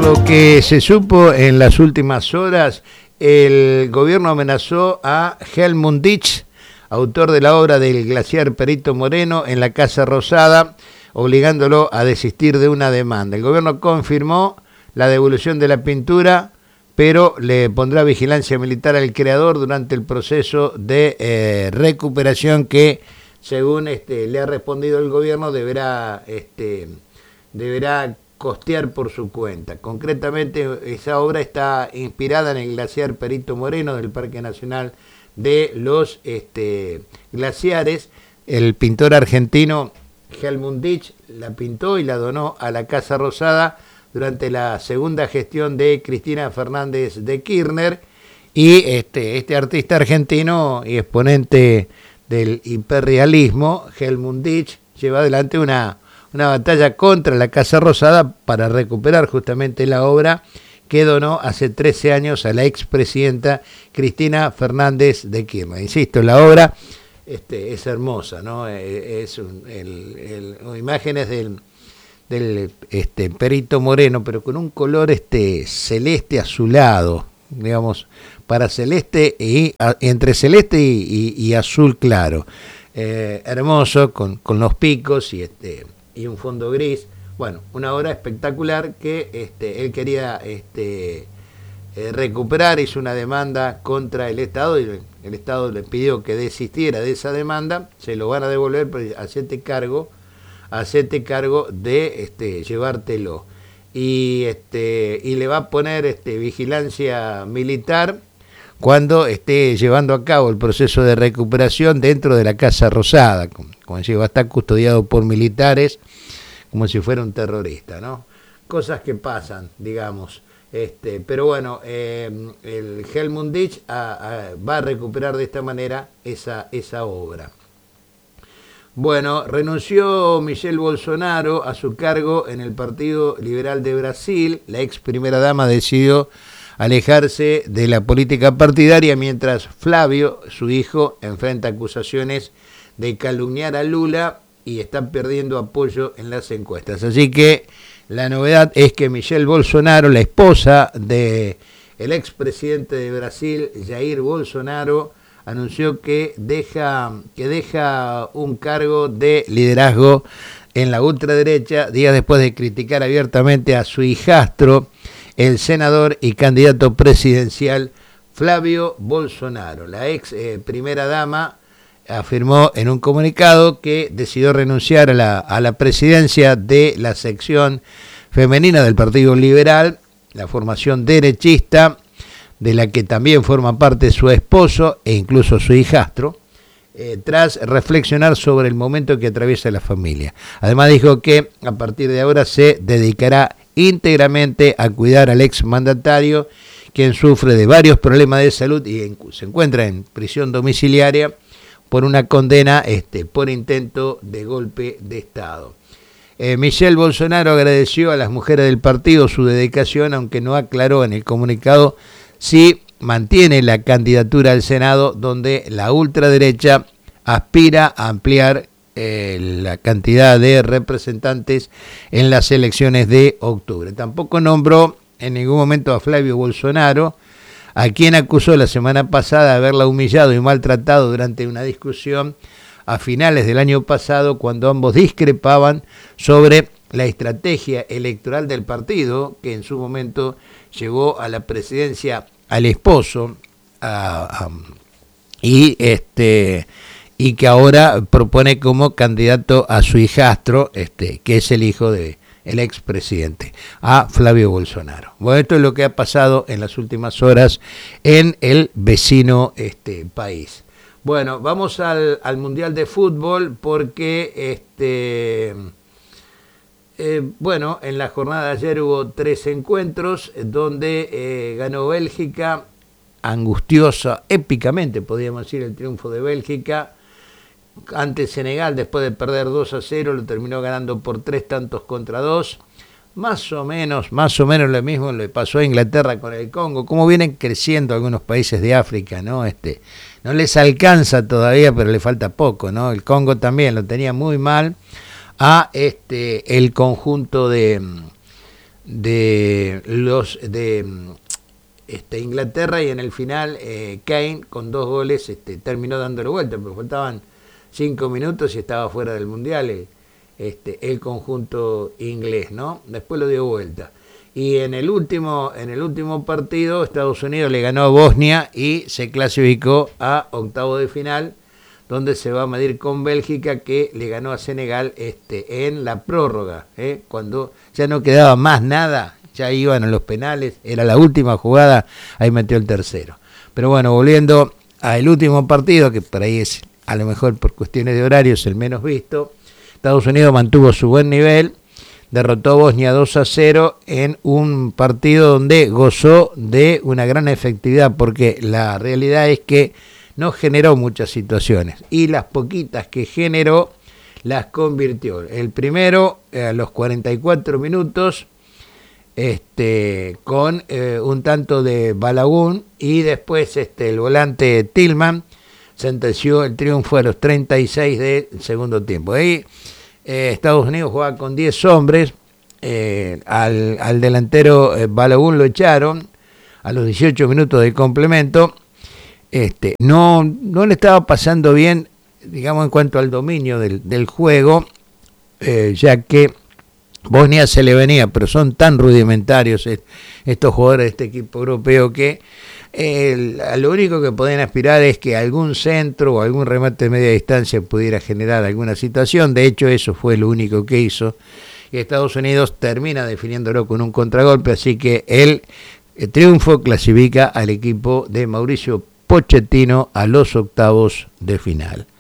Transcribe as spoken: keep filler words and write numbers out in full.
lo que se supo en las últimas horas, el gobierno amenazó a Helmut Dietz, autor de la obra del glaciar Perito Moreno, en la Casa Rosada, obligándolo a desistir de una demanda. El gobierno confirmó la devolución de la pintura, pero le pondrá vigilancia militar al creador durante el proceso de eh, recuperación que, según este, le ha respondido el gobierno, deberá, este, deberá costear por su cuenta. Concretamente, esa obra está inspirada en el glaciar Perito Moreno del Parque Nacional de los este, Glaciares. El pintor argentino Helmut Dietz la pintó y la donó a la Casa Rosada durante la segunda gestión de Cristina Fernández de Kirchner, y este, este artista argentino y exponente del hiperrealismo, Helmut Dietz, lleva adelante una, una batalla contra la Casa Rosada para recuperar justamente la obra que donó hace trece años a la expresidenta Cristina Fernández de Kirchner. Insisto, la obra este, es hermosa, ¿no? Es un, el, el, imágenes del del este, Perito Moreno, pero con un color este celeste azulado, digamos, para celeste y a, entre celeste y, y, y azul claro, eh, hermoso, con, con los picos y este y un fondo gris. Bueno, una obra espectacular que este él quería este eh, recuperar, hizo una demanda contra el Estado y el, el Estado le pidió que desistiera de esa demanda. Se lo van a devolver, pero hacete cargo hacete cargo de este, llevártelo. Y, este, y le va a poner este, vigilancia militar cuando esté llevando a cabo el proceso de recuperación dentro de la Casa Rosada. Como, como decía, va a estar custodiado por militares como si fuera un terrorista, ¿no? Cosas que pasan, digamos. Este, pero bueno, eh, el Helmut Dietz a, a, va a recuperar de esta manera esa, esa obra. Bueno, renunció Michelle Bolsonaro a su cargo en el Partido Liberal de Brasil. La ex primera dama decidió alejarse de la política partidaria, mientras Flavio, su hijo, enfrenta acusaciones de calumniar a Lula y está perdiendo apoyo en las encuestas. Así que la novedad es que Michelle Bolsonaro, la esposa del expresidente de Brasil, Jair Bolsonaro, anunció que deja, que deja un cargo de liderazgo en la ultraderecha días después de criticar abiertamente a su hijastro, el senador y candidato presidencial Flavio Bolsonaro. La ex eh, primera dama afirmó en un comunicado que decidió renunciar a la, a la presidencia de la sección femenina del Partido Liberal, la formación derechista, de la que también forma parte su esposo e incluso su hijastro, eh, tras reflexionar sobre el momento que atraviesa la familia. Además dijo que a partir de ahora se dedicará íntegramente a cuidar al exmandatario, quien sufre de varios problemas de salud y en, se encuentra en prisión domiciliaria por una condena este, por intento de golpe de Estado. Eh, Michelle Bolsonaro agradeció a las mujeres del partido su dedicación, aunque no aclaró en el comunicado si mantiene la candidatura al Senado, donde la ultraderecha aspira a ampliar eh, la cantidad de representantes en las elecciones de octubre. Tampoco nombró en ningún momento a Flavio Bolsonaro, a quien acusó la semana pasada de haberla humillado y maltratado durante una discusión a finales del año pasado, cuando ambos discrepaban sobre la estrategia electoral del partido, que en su momento llevó a la presidencia al esposo a, a, y este y que ahora propone como candidato a su hijastro, este que es el hijo de el expresidente, a Flavio Bolsonaro. Bueno, esto es lo que ha pasado en las últimas horas en el vecino este país. Bueno, vamos al, al Mundial de Fútbol porque este Eh, bueno, en la jornada de ayer hubo tres encuentros donde eh, ganó Bélgica, angustiosa, épicamente podríamos decir el triunfo de Bélgica ante Senegal. Después de perder dos a cero, lo terminó ganando por tres tantos contra dos. Más o menos, más o menos lo mismo le pasó a Inglaterra con el Congo. Como vienen creciendo algunos países de África, ¿no? Este, no les alcanza todavía, pero le falta poco, ¿no? El Congo también lo tenía muy mal a este el conjunto de, de los de este, Inglaterra, y en el final eh, Kane con dos goles este, terminó dándole vuelta, pero faltaban cinco minutos y estaba fuera del Mundial el, este, el conjunto inglés, ¿no? Después lo dio vuelta. Y en el último en el último partido Estados Unidos le ganó a Bosnia y se clasificó a octavo de final, donde se va a medir con Bélgica, que le ganó a Senegal este, en la prórroga, ¿eh? Cuando ya no quedaba más nada, ya iban a los penales, era la última jugada, ahí metió el tercero. Pero bueno, volviendo al último partido, que por ahí es, a lo mejor por cuestiones de horarios, el menos visto, Estados Unidos mantuvo su buen nivel, derrotó a Bosnia dos a cero en un partido donde gozó de una gran efectividad, porque la realidad es que no generó muchas situaciones y las poquitas que generó las convirtió. El primero eh, a los cuarenta y cuatro minutos este, con eh, un tanto de Balagun, y después este, el volante Tillman sentenció el triunfo a los treinta y seis del segundo tiempo. Ahí eh, Estados Unidos jugaba con diez hombres, eh, al, al delantero eh, Balagun lo echaron a los dieciocho minutos de complemento. Este, no, no le estaba pasando bien, digamos, en cuanto al dominio del, del juego, eh, ya que Bosnia se le venía, pero son tan rudimentarios estos jugadores de este equipo europeo que eh, lo único que podían aspirar es que algún centro o algún remate de media distancia pudiera generar alguna situación. De hecho, eso fue lo único que hizo, y Estados Unidos termina definiéndolo con un contragolpe, así que el, el triunfo clasifica al equipo de Mauricio Pochettino a los octavos de final.